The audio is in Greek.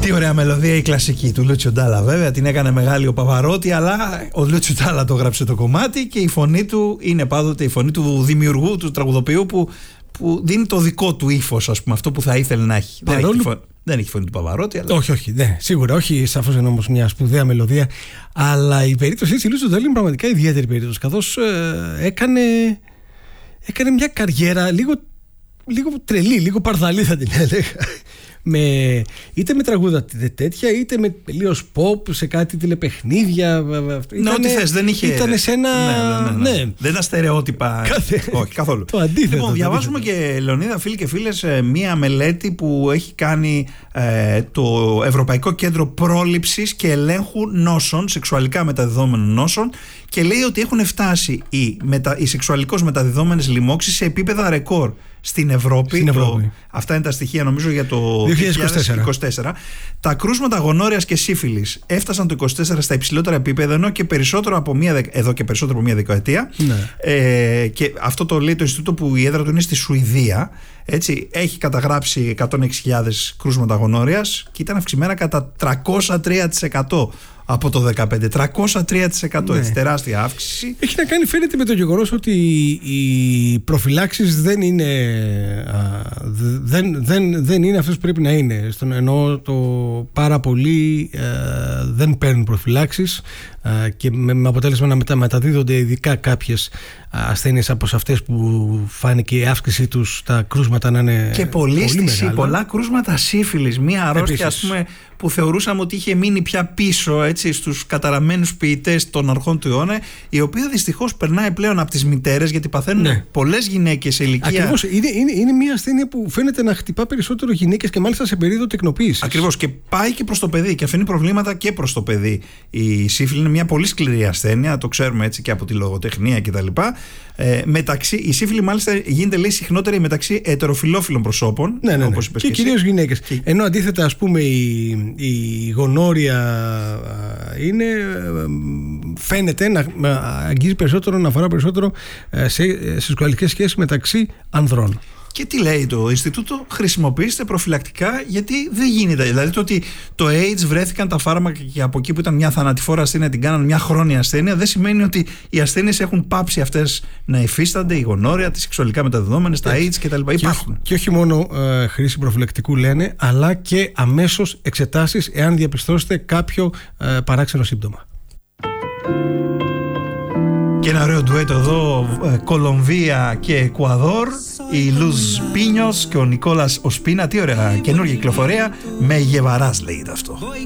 Τι ωραία μελωδία η κλασική του Λούτσιο Ντάλα, βέβαια. Την έκανε μεγάλη ο Παβαρότη, αλλά ο Λούτσιο Ντάλα το γράψε το κομμάτι και η φωνή του είναι πάντοτε η φωνή του δημιουργού, του τραγουδοποιού που δίνει το δικό του ύφος, ας πούμε, αυτό που θα ήθελε να έχει. Δεν έχει φωνή του Παβαρότη. Αλλά... Όχι, σίγουρα όχι. Σαφώς είναι όμως μια σπουδαία μελωδία. Αλλά η περίπτωση της Λούτσιο Ντάλα είναι πραγματικά ιδιαίτερη περίπτωση, καθώς έκανε μια καριέρα λίγο τρελή, λίγο παρδαλή θα την έλεγα. Είτε με τραγούδα τέτοια, είτε με τελείως pop σε κάτι τηλεπαιχνίδια. Ό,τι θες, δεν είχε. Ήταν σε ένα. Ναι. Δεν ήταν στερεότυπα. Όχι, καθόλου. Το αντίθετο. Λοιπόν, διαβάζουμε και, Λεωνίδα, φίλοι και φίλες, μία μελέτη που έχει κάνει το Ευρωπαϊκό Κέντρο Πρόληψης και Ελέγχου Νόσων, σεξουαλικά μεταδιδόμενων νόσων, και λέει ότι έχουν φτάσει οι σεξουαλικώς μεταδιδόμενες λοιμώξεις σε επίπεδα ρεκόρ στην Ευρώπη. Αυτά είναι τα στοιχεία, νομίζω, για το 2024. Τα κρούσματα γονόρειας και σύφυλης έφτασαν το 2024 στα υψηλότερα επίπεδα, εδώ και περισσότερο από μία δεκαετία. Ναι. Και αυτό το λέει το Ινστιτούτο που η έδρα του είναι στη Σουηδία. Έτσι, έχει καταγράψει 106.000 κρούσματα γονόρειας και ήταν αυξημένα κατά 303% από το 2015. 303%. Ναι. Έτσι, τεράστια αύξηση. Έχει να κάνει, φαίνεται, με το γεγονός ότι οι προφυλάξεις δεν είναι αυτές που πρέπει να είναι. Ενώ το πάρα πολλοί δεν παίρνουν προφυλάξεις και με αποτέλεσμα να μεταδίδονται ειδικά κάποιες ασθένειες από αυτές που φάνηκε η αύξησή τους, τα κρούσματα να είναι και πολύ μεγάλα. Πολλά κρούσματα σύφυλης, μία αρρώστια, ας πούμε, που θεωρούσαμε ότι είχε μείνει πια πίσω, έτσι, στους καταραμένους ποιητές των αρχών του αιώνα, η οποία δυστυχώς περνάει πλέον από τις μητέρες, γιατί παθαίνουν πολλές γυναίκες σε ηλικία. Ακριβώς, είναι μια ασθένεια που φαίνεται να χτυπά περισσότερο γυναίκες και μάλιστα σε περίοδο τεκνοποίησης. Ακριβώς, και πάει και προς το παιδί και αφήνει προβλήματα και προς το παιδί. Η σύφυλη είναι μια πολύ σκληρή ασθένεια, το ξέρουμε έτσι και από τη λογοτεχνία κτλ. Η σύφυλη μάλιστα γίνεται, λέει, συχνότερη μεταξύ ετεροφιλόφιλων προσώπων, όπως είπες και κυρίως γυναίκες. Ενώ αντίθετα, ας πούμε, η γονόρεια φαίνεται να αγγίζει περισσότερο, να αφορά περισσότερο σε σεξουαλικές σχέσεις μεταξύ ανδρών. Και τι λέει το Ινστιτούτο? Χρησιμοποιήστε προφυλακτικά, γιατί δεν γίνεται. Δηλαδή το ότι το AIDS βρέθηκαν τα φάρμακα και από εκεί που ήταν μια θανατηφόρα ασθένεια την κάναν μια χρόνια ασθένεια, δεν σημαίνει ότι οι ασθένειες έχουν πάψει αυτές να υφίστανται, η γονόρεια, τις σεξουαλικά μεταδεδόμενες, τα AIDS κτλ. Υπάρχουν. Και όχι μόνο χρήση προφυλακτικού λένε, αλλά και αμέσως εξετάσεις εάν διαπιστώσετε κάποιο παράξενο σύμπτωμα. Και ένα ωραίο ντουέτο εδώ, Κολομβία και Εκουαδόρ, η Λουζ Πίνιος και ο Νικόλας Οσπίνα. Τι ωραία καινούργια κυκλοφορία, με γεβαράς λέγεται αυτό.